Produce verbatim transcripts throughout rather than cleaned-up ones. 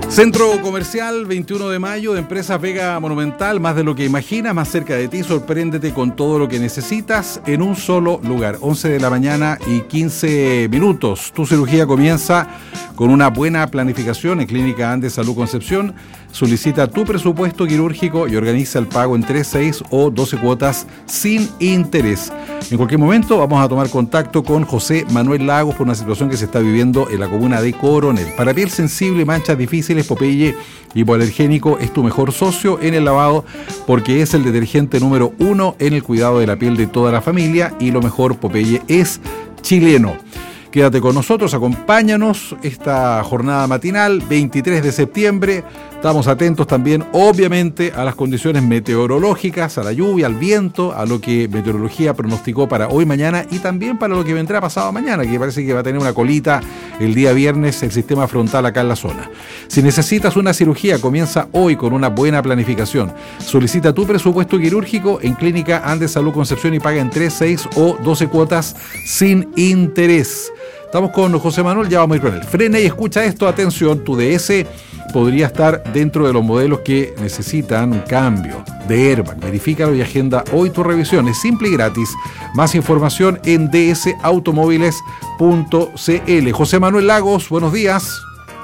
Centro Comercial veintiuno de mayo de Empresas Vega Monumental, más de lo que imaginas, más cerca de ti, sorpréndete con todo lo que necesitas en un solo lugar. once de la mañana y quince minutos. Tu cirugía comienza con una buena planificación en Clínica Andes Salud Concepción. Solicita tu presupuesto quirúrgico y organiza el pago en tres, seis o doce cuotas sin interés. En cualquier momento vamos a tomar contacto con José Manuel Lagos por una situación que se está viviendo en la comuna de Coronel. Para piel sensible, manchas difíciles, Popeye Hipoalergénico es tu mejor socio en el lavado porque es el detergente número uno en el cuidado de la piel de toda la familia y lo mejor, Popeye es chileno. Quédate con nosotros, acompáñanos esta jornada matinal, veintitrés de septiembre. Estamos atentos también, obviamente, a las condiciones meteorológicas, a la lluvia, al viento, a lo que meteorología pronosticó para hoy, mañana y también para lo que vendrá pasado mañana, que parece que va a tener una colita el día viernes el sistema frontal acá en la zona. Si necesitas una cirugía, comienza hoy con una buena planificación. Solicita tu presupuesto quirúrgico en Clínica Andes Salud Concepción y paga en tres, seis o doce cuotas sin interés. Estamos con José Manuel, ya vamos a ir con él. Frena y escucha esto, atención, tu D S podría estar dentro de los modelos que necesitan un cambio de airbag. Verifícalo y agenda hoy tu revisión. Es simple y gratis. Más información en d s automóviles punto c l. José Manuel Lagos, buenos días.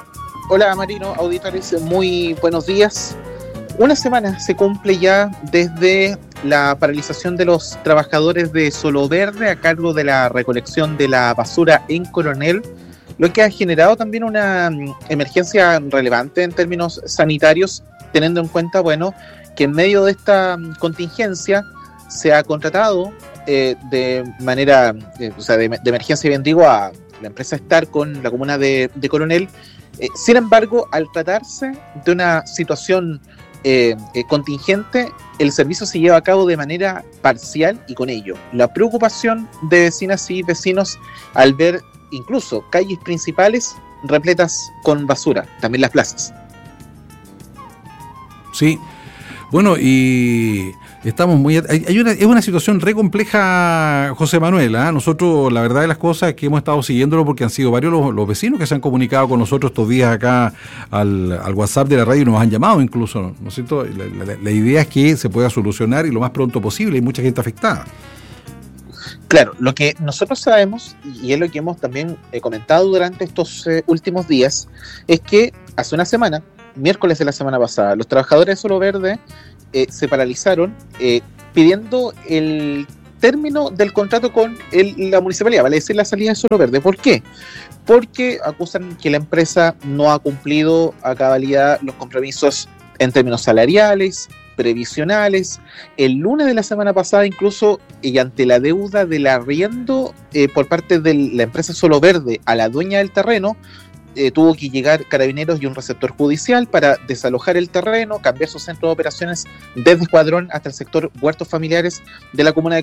Hola Marino, auditores, muy buenos días. Una semana se cumple ya desde la paralización de los trabajadores de Solo Verde a cargo de la recolección de la basura en Coronel, lo que ha generado también una emergencia relevante en términos sanitarios, teniendo en cuenta, bueno, que en medio de esta contingencia se ha contratado eh, de manera, eh, o sea, de, de emergencia, bien digo, a la empresa Star con la comuna de, de Coronel. Eh, sin embargo, al tratarse de una situación Eh, eh, contingente, el servicio se lleva a cabo de manera parcial y con ello la preocupación de vecinas y vecinos al ver incluso calles principales repletas con basura, también las plazas. Sí, bueno, y estamos muy... Hay, hay una, es una situación re compleja, José Manuel, ¿eh? Nosotros, la verdad de las cosas es que hemos estado siguiéndolo porque han sido varios los, los vecinos que se han comunicado con nosotros estos días acá al, al WhatsApp de la radio y nos han llamado incluso, ¿no es cierto? La, la, la idea es que se pueda solucionar y lo más pronto posible, hay mucha gente afectada. Claro, lo que nosotros sabemos, y es lo que hemos también eh, comentado durante estos eh, últimos días, es que hace una semana, miércoles de la semana pasada, los trabajadores de Solo Verde eh, se paralizaron eh, pidiendo el término del contrato con el, la municipalidad, vale decir, la salida de Solo Verde. ¿Por qué? Porque acusan que la empresa no ha cumplido a cabalidad los compromisos en términos salariales, previsionales. El lunes de la semana pasada, incluso, y ante la deuda del arriendo eh, por parte de la empresa Solo Verde a la dueña del terreno, Eh, tuvo que llegar carabineros y un receptor judicial para desalojar el terreno, cambiar su centro de operaciones desde Escuadrón hasta el sector Huertos Familiares de la comuna de